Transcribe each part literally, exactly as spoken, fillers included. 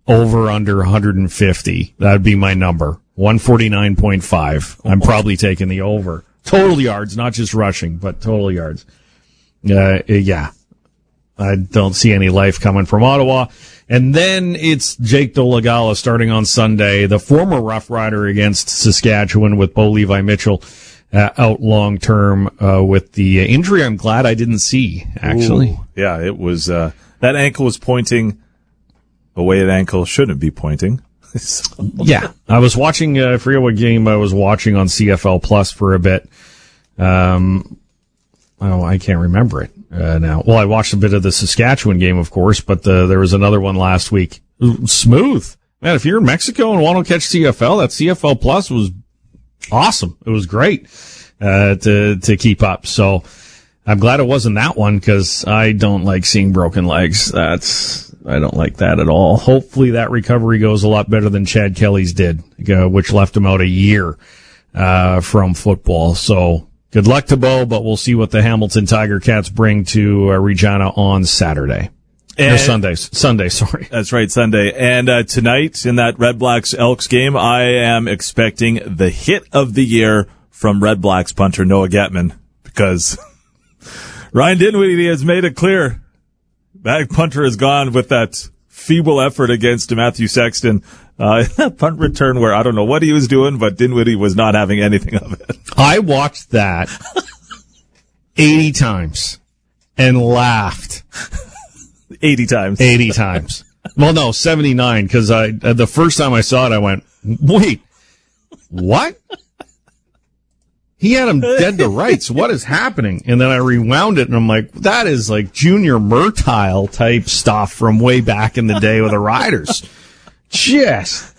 over under one hundred fifty. That'd be my number. one forty-nine point five. I'm probably taking the over. Total yards, not just rushing, but total yards. Uh, yeah. I don't see any life coming from Ottawa. And then it's Jake Dolegala starting on Sunday, the former Rough Rider against Saskatchewan with Bo Levi Mitchell uh, out long term uh, with the injury I'm glad I didn't see, actually. Ooh, yeah, it was, uh, that ankle was pointing the way an ankle shouldn't be pointing. Yeah, I was watching, uh, I forget what game I was watching on C F L Plus for a bit. Um, oh, I can't remember it. Uh, now, well, I watched a bit of the Saskatchewan game, of course, but the, there was another one last week. Smooth. Man, if you're in Mexico and want to catch C F L, that C F L Plus was awesome. It was great, uh, to, to keep up. So I'm glad it wasn't that one because I don't like seeing broken legs. That's, I don't like that at all. Hopefully that recovery goes a lot better than Chad Kelly's did, uh, which left him out a year, uh, from football. So, good luck to Bo, but we'll see what the Hamilton Tiger Cats bring to uh, Regina on Saturday. And, or Sunday. Sunday, sorry. That's right, Sunday. And uh, tonight in that Red Blacks Elks game, I am expecting the hit of the year from Red Blacks punter Noah Getman because Ryan Dinwiddie has made it clear that punter has gone with that feeble effort against Matthew Sexton. Uh, punt return where I don't know what he was doing, but Dinwiddie was not having anything of it. I watched that eighty times and laughed. eighty times. eighty times. Well, no, seventy-nine, because I, uh, the first time I saw it, I went, wait, what? He had him dead to rights. What is happening? And then I rewound it, and I'm like, that is like Junior Murtile type stuff from way back in the day with the Riders. Just,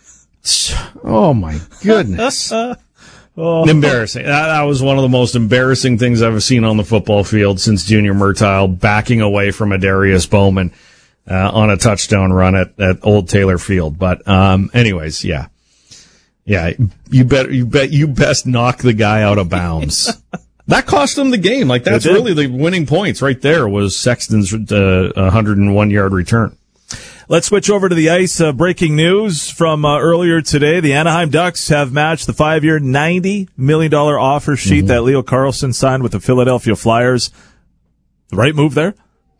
oh my goodness. Oh. Embarrassing. That, that was one of the most embarrassing things I've seen on the football field since Junior Murtile backing away from Adarius Bowman uh, on a touchdown run at, at Old Taylor Field. But, um, anyways, yeah. Yeah, you bet, you bet, you best knock the guy out of bounds. That cost him the game. Like, that's really the winning points right there was Sexton's uh, one hundred one yard return. Let's switch over to the ice. Uh, breaking news from uh, earlier today. The Anaheim Ducks have matched the five-year, ninety million dollars offer sheet mm-hmm. that Leo Carlsson signed with the Philadelphia Flyers. The right move there?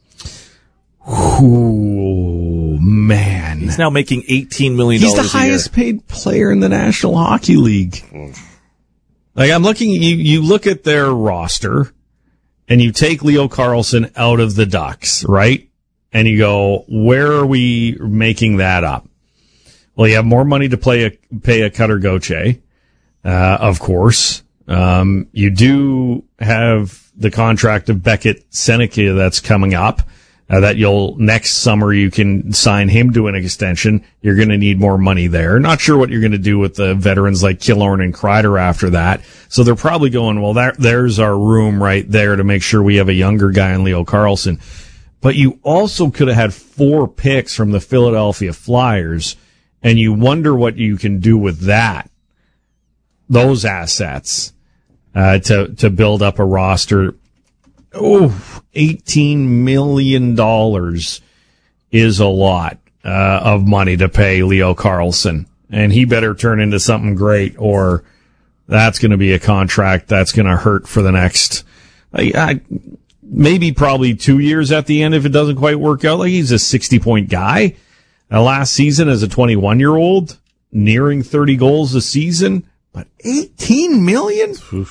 Ooh, man. He's now making eighteen million dollars a year. He's the highest paid player in the National Hockey League. Mm. Like, I'm looking, you, you look at their roster, and you take Leo Carlsson out of the Ducks, right? And you go, where are we making that up? Well, you have more money to play a, pay a Cutter Gauthier, uh, of course. Um, you do have the contract of Beckett Seneca that's coming up, uh, that you'll, next summer you can sign him to an extension. You're going to need more money there. Not sure what you're going to do with the veterans like Killorn and Kreider after that. So they're probably going, well, that, there's our room right there to make sure we have a younger guy in Leo Carlsson. But you also could have had four picks from the Philadelphia Flyers, and you wonder what you can do with that, those assets, uh, to, to build up a roster. Oh, eighteen million dollars is a lot, uh, of money to pay Leo Carlsson, and he better turn into something great, or that's going to be a contract that's going to hurt for the next, I, I maybe probably two years at the end if it doesn't quite work out. Like, he's a sixty-point guy. Uh, last season as a twenty-one-year-old, nearing thirty goals a season. But eighteen million dollars?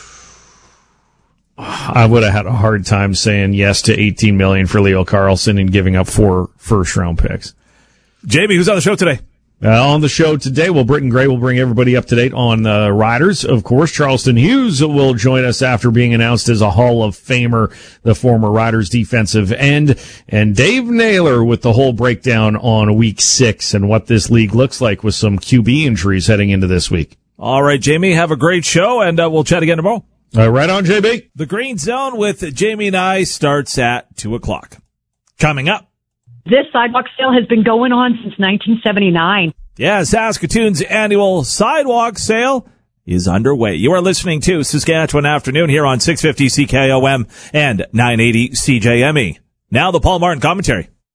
I would have had a hard time saying yes to eighteen million dollars for Leo Carlsson and giving up four first-round picks. Jamie, who's on the show today? Uh, on the show today, well, Britton Gray will bring everybody up to date on the uh, Riders. Of course, Charleston Hughes will join us after being announced as a Hall of Famer, the former Riders defensive end. And Dave Naylor with the whole breakdown on week six and what this league looks like with some Q B injuries heading into this week. All right, Jamie, have a great show, and uh, we'll chat again tomorrow. Uh, right on, J B. The Green Zone with Jamie and I starts at two o'clock. Coming up. This sidewalk sale has been going on since nineteen seventy-nine. Yeah, Saskatoon's annual sidewalk sale is underway. You are listening to Saskatchewan Afternoon here on six fifty C K O M and nine eighty C J M E. Now the Paul Martin commentary.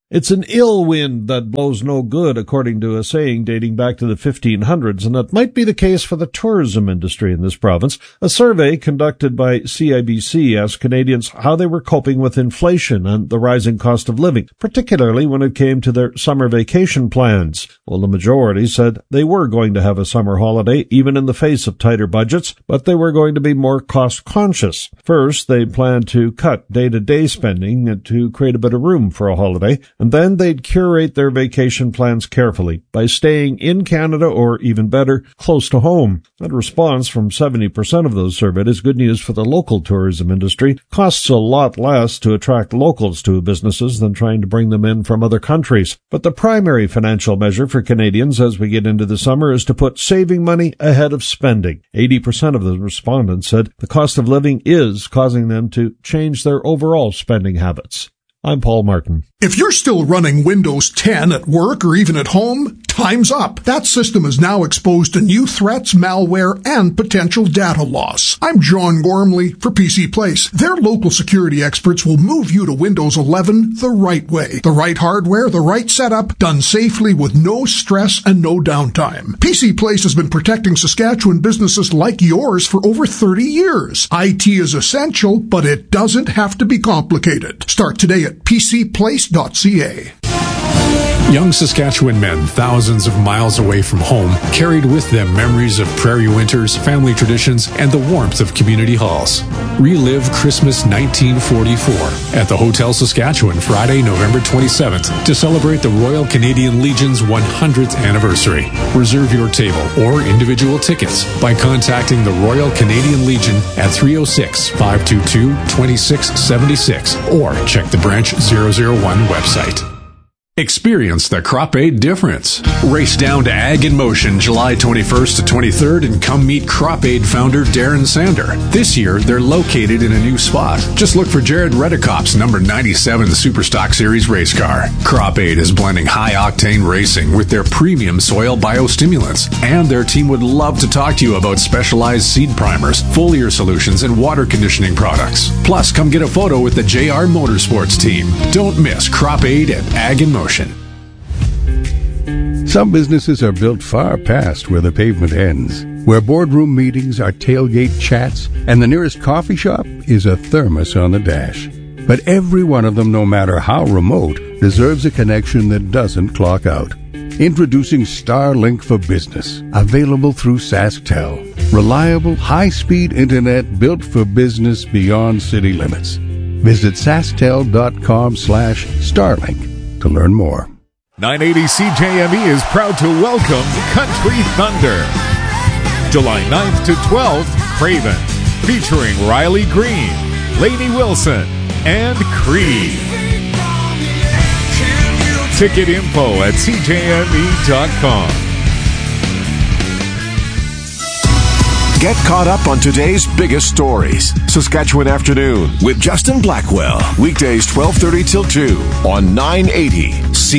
It's an ill wind that blows no good, according to a saying dating back to the fifteen hundreds, and that might be the case for the tourism industry in this province. A survey conducted by C I B C asked Canadians how they were coping with inflation and the rising cost of living, particularly when it came to their summer vacation plans. Well, the majority said they were going to have a summer holiday, even in the face of tighter budgets, but they were going to be more cost-conscious. First, they planned to cut day-to-day spending to create a bit of room for a holiday, and then they'd curate their vacation plans carefully by staying in Canada or, even better, close to home. That response from seventy percent of those surveyed is good news for the local tourism industry. Costs a lot less to attract locals to businesses than trying to bring them in from other countries. But the primary financial measure for Canadians as we get into the summer is to put saving money ahead of spending. eighty percent of the respondents said the cost of living is causing them to change their overall spending habits. I'm Paul Martin. If you're still running Windows ten at work or even at home, time's up. That system is now exposed to new threats, malware, and potential data loss. I'm John Gormley for P C Place. Their local security experts will move you to Windows eleven the right way. The right hardware, the right setup, done safely with no stress and no downtime. P C Place has been protecting Saskatchewan businesses like yours for over thirty years. I T is essential, but it doesn't have to be complicated. Start today at p c place dot c a. Young Saskatchewan men, thousands of miles away from home, carried with them memories of prairie winters, family traditions, and the warmth of community halls. Relive Christmas nineteen forty-four at the Hotel Saskatchewan Friday, November twenty-seventh to celebrate the Royal Canadian Legion's one hundredth anniversary. Reserve your table or individual tickets by contacting the Royal Canadian Legion at three oh six, five two two, two six seven six or check the Branch zero zero one website. Experience the Crop Aid difference. Race down to Ag in Motion July twenty-first to twenty-third and come meet Crop Aid founder Darren Sander. This year, they're located in a new spot. Just look for Jared Redekop's number ninety-seven Superstock Series race car. Crop Aid is blending high-octane racing with their premium soil biostimulants, and their team would love to talk to you about specialized seed primers, foliar solutions, and water conditioning products. Plus, come get a photo with the J R Motorsports team. Don't miss Crop Aid at Ag in Motion. Some businesses are built far past where the pavement ends, where boardroom meetings are tailgate chats, and the nearest coffee shop is a thermos on the dash. But every one of them, no matter how remote, deserves a connection that doesn't clock out. Introducing Starlink for Business, available through SaskTel. Reliable, high-speed internet built for business beyond city limits. Visit sasktel.com slash Starlink to learn more. nine eighty C J M E is proud to welcome Country Thunder. July ninth to twelfth, Craven, featuring Riley Green, Lainey Wilson, and Creed. Ticket info at c j m e dot com. Get caught up on today's biggest stories. Saskatchewan Afternoon with Justin Blackwell. Weekdays twelve thirty till two on nine eighty C